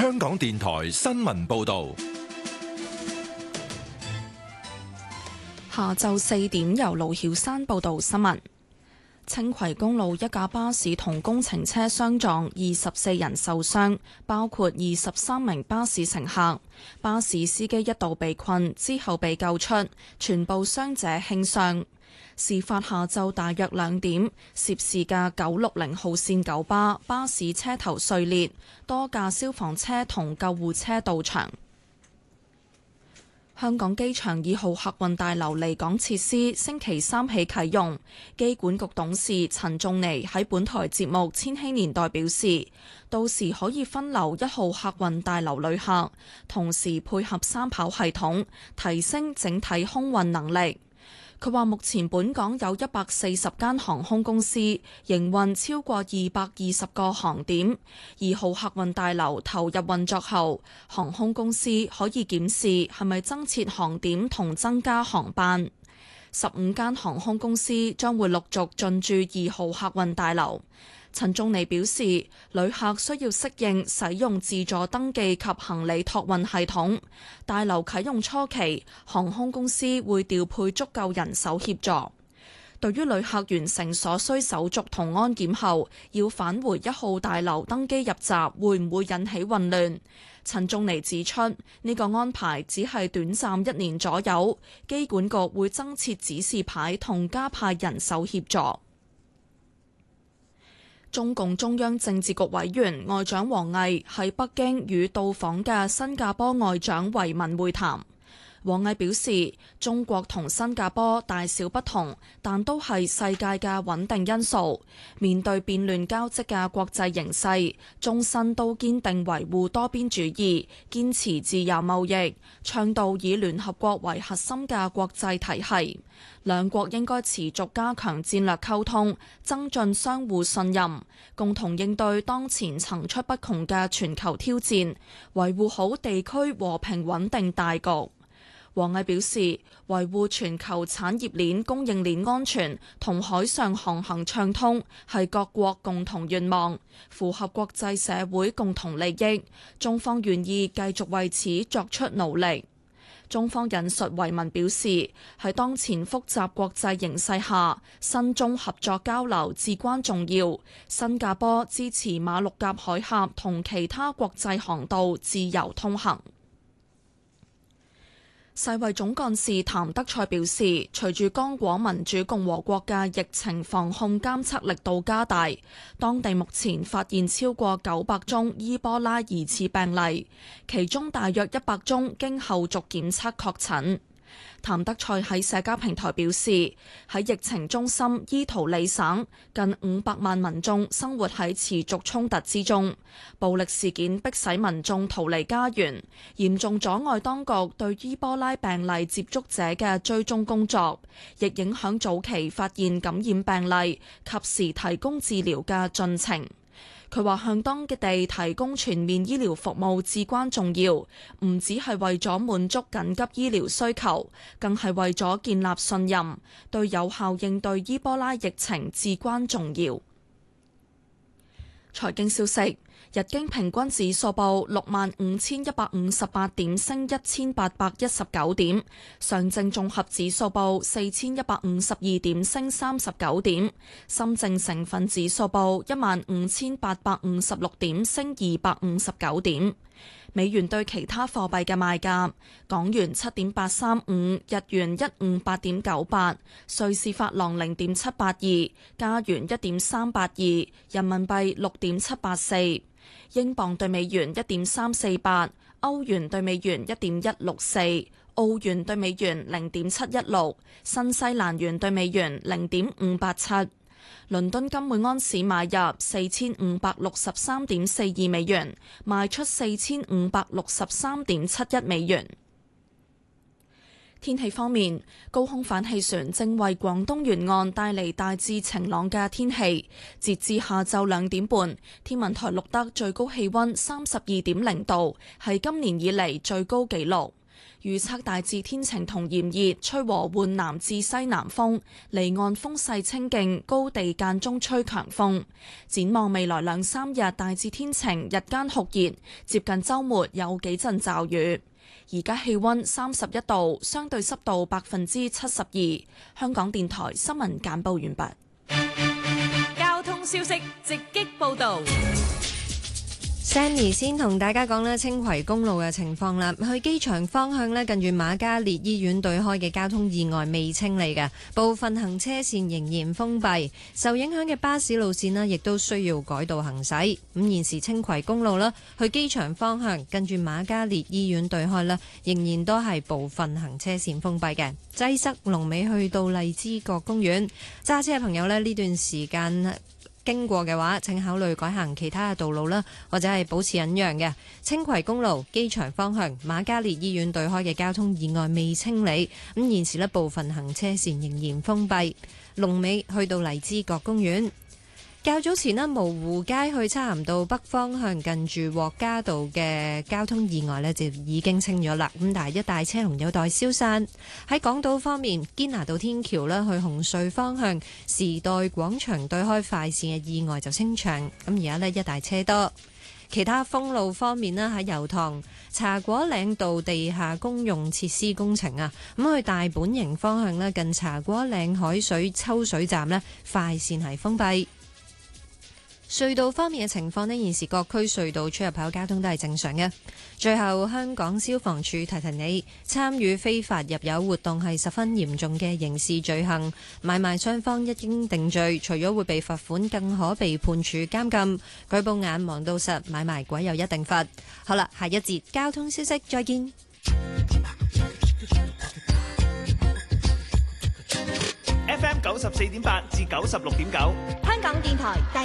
香港電台新聞報道。 下晝4點，由盧曉山報道新聞。青葵公路一架巴士同工程車相撞，24人受傷，包括23名巴士乘客。巴士司機一度被困，之後被救出，全部傷者輕傷。事發下晝大約2點，涉事嘅960號線九巴巴士車頭碎裂，多架消防車同救護車到場。香港機場2號客運大樓離港設施星期三起啟用。機管局董事陳仲尼喺本台節目《千禧年代》表示，到時可以分流1號客運大樓旅客，同時配合三跑系統，提升整體空運能力。佢話目前本港有140間航空公司營運超過220個航點，2號客運大樓投入運作後，航空公司可以檢視係咪增設航點同增加航班。15間航空公司將會陸續進駐2號客運大樓。陳仲尼表示，旅客需要適應使用自助登記及行李託運系統。大樓啟用初期，航空公司會調配足夠人手協助。對於旅客完成所需手續同安檢後，要返回1號大樓登機入閘，會唔會引起混亂？陳仲尼指出，呢個安排只係短暫1年左右，機管局會增設指示牌同加派人手協助。中共中央政治局委員外長王毅喺北京與到訪嘅新加坡外長維文會談。王毅表示，中國同新加坡大小不同，但都係世界嘅穩定因素。面對變亂交織嘅國際形勢，終身都堅定維護多邊主義，堅持自由貿易，倡導以聯合國為核心嘅國際體系。兩國應該持續加強戰略溝通，增進相互信任，共同應對當前層出不窮嘅全球挑戰，維護好地區和平穩定大局。王毅表示，維護全球產業鏈供應鏈安全同海上航行暢通係各國共同願望，符合國際社會共同利益。中方願意繼續為此作出努力。中方引述維文表示，喺當前複雜國際形勢下，新中合作交流至關重要。新加坡支持馬六甲海峽同其他國際航道自由通行。世衛總幹事譚德塞表示，隨住剛果民主共和國嘅疫情防控監測力度加大，當地目前發現超過900宗伊波拉疑似病例，其中大約100宗經後續檢測確診。譚德塞喺社交平台表示，喺疫情中心伊圖里省，近500萬民眾生活喺持續衝突之中，暴力事件迫使民眾逃離家園，嚴重阻礙當局對伊波拉病例接觸者嘅追蹤工作，亦影響早期發現感染病例，及時提供治療嘅進程。佢話向當地提供全面醫療服務至關重要，唔只係為咗滿足緊急醫療需求，更係為咗建立信任，對有效應對伊波拉疫情至關重要。財經消息，日經平均指數報65,158點，升1819點；上證綜合指數報4152點，升39點；深證成分指數報15,856點，升259點。美元對其他貨幣嘅賣價：港元7.835，日元158.98，瑞士法郎0.782，加元1.382，人民幣6.784，英鎊對美元1.348，歐元對美元1.164，澳元對美元0.716，新西蘭元對美元0.587。倫敦金每安士買入4563.42美元，賣出4563.71美元。天氣方面，高空反氣旋正為廣東沿岸帶嚟大致晴朗嘅天氣。截至下晝2點半，天文台錄得最高氣溫32.0度，係今年以嚟最高紀錄。 預測大致天晴同炎熱，吹和緩南至西南風，離岸風勢清勁，高地間中吹強風。展望未來2-3日大致天晴，日間酷熱，接近週末有幾陣驟雨。而家氣溫31度，相對濕度72%。香港電台新聞簡報完畢。 交通消息直擊報道。 Sammy 先同大家講咧，青葵公路嘅情況啦。去機場方向咧，近住瑪嘉烈醫院對開嘅交通意外未清理嘅，部分行車線仍然封閉。受影響嘅巴士路線咧，亦都需要改道行駛。咁現時青葵公路啦，去機場方向近住瑪嘉烈醫院對開咧，仍然都係部分行車線封閉嘅，擠塞龍尾去到荔枝角公園。揸車嘅朋友咧，呢段時間經過嘅話，請考慮改行其他嘅道路啦，或者係保持忍讓嘅。青葵公路機場方向瑪嘉烈醫院對開嘅交通意外未清理，咁現時呢部分行車線仍然封閉，龍尾去到荔枝角公園。較早前呢，蕪湖街去漆咸道北方向近住獲嘉道嘅交通意外呢就已經清咗啦，咁但係一大車龍有待消散。喺港島方面，堅拿道天橋啦去紅隧方向時代廣場對開快線嘅意外就清場，咁而家呢，一大車多。其他封路方面呢，喺油塘茶果嶺道地下公用設施工程啊，咁去大本營方向呢，近茶果嶺海水抽水站呢，快線係封閉。隧道方面嘅情況呢，現時各區隧道出入口交通都係正常嘅。最後，香港消防處提提你，參與非法入油活動係十分嚴重嘅刑事罪行，買賣雙方一經定罪，除咗會被罰款，更可被判處監禁。舉報眼望到實，買賣鬼有一定罰。好啦，下一節交通消息，再見。 FM 94.8至96.9， 香港電台第